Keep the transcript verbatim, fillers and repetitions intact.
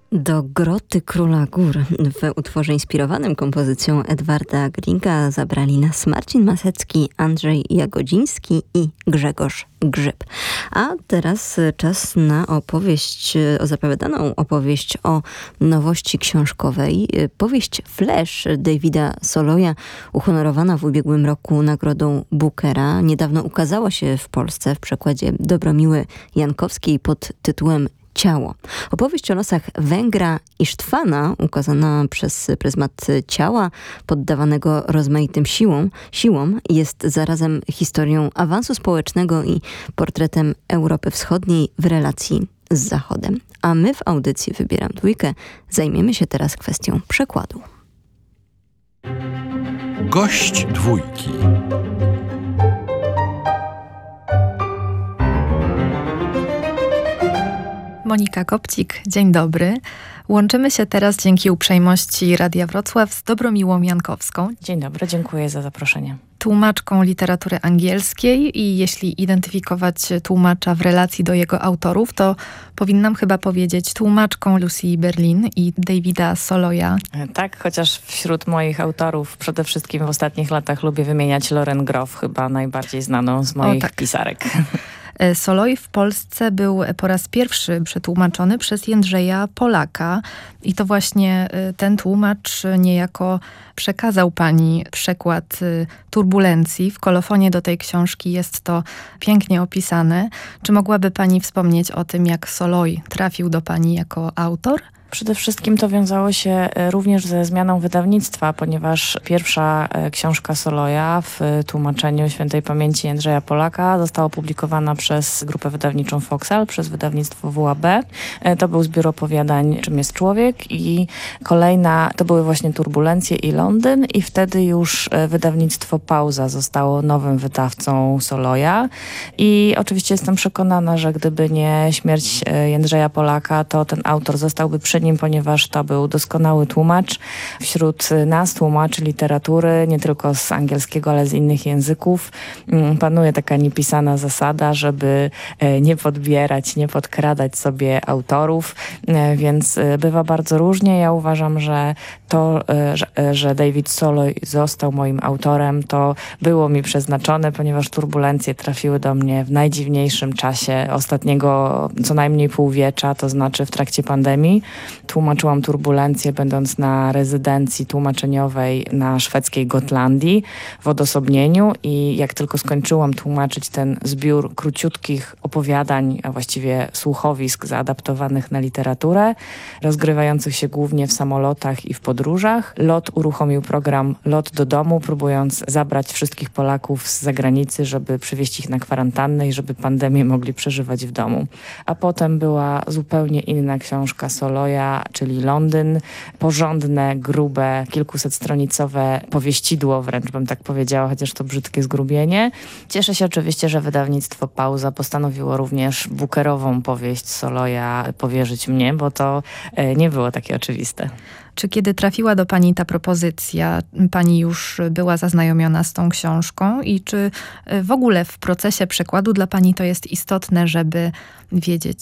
Do Groty Króla Gór w utworze inspirowanym kompozycją Edwarda Gringa zabrali nas Marcin Masecki, Andrzej Jagodziński i Grzegorz Grzyb. A teraz czas na opowieść, o zapowiadaną opowieść o nowości książkowej. Powieść Flash Davida Soloya, uhonorowana w ubiegłym roku nagrodą Bookera, niedawno ukazała się w Polsce w przekładzie Dobromiły Jankowskiej pod tytułem Ciało. Opowieść o losach Węgra Isztwana, ukazana przez pryzmat ciała poddawanego rozmaitym siłom, siłom, jest zarazem historią awansu społecznego i portretem Europy Wschodniej w relacji z Zachodem. A my w audycji Wybieram Dwójkę zajmiemy się teraz kwestią przekładu. Gość dwójki. Monika Kopcik, dzień dobry. Łączymy się teraz dzięki uprzejmości Radia Wrocław z Dobromiłą Jankowską. Dzień dobry, dziękuję za zaproszenie. Tłumaczką literatury angielskiej i jeśli identyfikować tłumacza w relacji do jego autorów, to powinnam chyba powiedzieć tłumaczką Lucy Berlin i Davida Soloya. Tak, chociaż wśród moich autorów przede wszystkim w ostatnich latach lubię wymieniać Lauren Groff, chyba najbardziej znaną z moich o, tak. pisarek. Soloy w Polsce był po raz pierwszy przetłumaczony przez Jędrzeja Polaka i to właśnie ten tłumacz niejako przekazał pani przekład Turbulencji. W kolofonie do tej książki jest to pięknie opisane. Czy mogłaby pani wspomnieć o tym, jak Soloy trafił do pani jako autor? Przede wszystkim to wiązało się również ze zmianą wydawnictwa, ponieważ pierwsza książka Soloya w tłumaczeniu świętej pamięci Jędrzeja Polaka została opublikowana przez grupę wydawniczą Foxal, przez wydawnictwo W A B. To był zbiór opowiadań Czym jest człowiek i kolejna to były właśnie Turbulencje i Londyn i wtedy już wydawnictwo Pauza zostało nowym wydawcą Soloya i oczywiście jestem przekonana, że gdyby nie śmierć Jędrzeja Polaka, to ten autor zostałby przy nim, ponieważ to był doskonały tłumacz. Wśród nas, tłumaczy literatury, nie tylko z angielskiego, ale z innych języków, panuje taka niepisana zasada, żeby nie podbierać, nie podkradać sobie autorów, więc bywa bardzo różnie. Ja uważam, że to, że, że David Soloy został moim autorem, to było mi przeznaczone, ponieważ turbulencje trafiły do mnie w najdziwniejszym czasie ostatniego co najmniej półwiecza, to znaczy w trakcie pandemii. Tłumaczyłam turbulencje, będąc na rezydencji tłumaczeniowej na szwedzkiej Gotlandii w odosobnieniu i jak tylko skończyłam tłumaczyć ten zbiór króciutkich opowiadań, a właściwie słuchowisk zaadaptowanych na literaturę, rozgrywających się głównie w samolotach i w podróżach, LOT uruchomił program Lot do domu, próbując zabrać wszystkich Polaków z zagranicy, żeby przywieźć ich na kwarantannę i żeby pandemię mogli przeżywać w domu. A potem była zupełnie inna książka Soloya, czyli Londyn, porządne, grube, kilkusetstronicowe powieścidło, wręcz bym tak powiedziała, chociaż to brzydkie zgrubienie. Cieszę się oczywiście, że wydawnictwo Pauza postanowiło również bookerową powieść Soloya powierzyć mnie, bo to nie było takie oczywiste. Czy kiedy trafiła do pani ta propozycja, pani już była zaznajomiona z tą książką i czy w ogóle w procesie przekładu dla pani to jest istotne, żeby wiedzieć,